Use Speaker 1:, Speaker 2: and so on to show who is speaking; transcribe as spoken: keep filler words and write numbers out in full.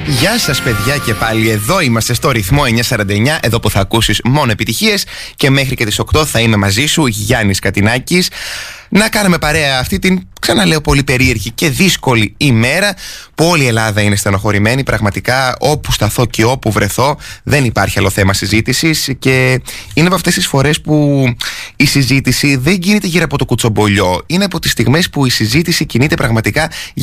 Speaker 1: Γεια σας παιδιά, και πάλι εδώ είμαστε στο ρυθμό εννιακόσια σαράντα εννιά, εδώ που θα ακούσεις μόνο επιτυχίες, και μέχρι και τις οκτώ θα είμαι μαζί σου, Γιάννης Κατινάκης, να κάνουμε παρέα αυτή την, ξαναλέω, πολύ περίεργη και δύσκολη ημέρα που όλη η Ελλάδα είναι στενοχωρημένη. Πραγματικά, όπου σταθώ και όπου βρεθώ, δεν υπάρχει άλλο θέμα συζήτησης, και είναι από αυτές τις φορές που η συζήτηση δεν κινείται γύρω από το κουτσομπολιό. Είναι από τις στιγμές που η συζήτηση κινείται πραγματικά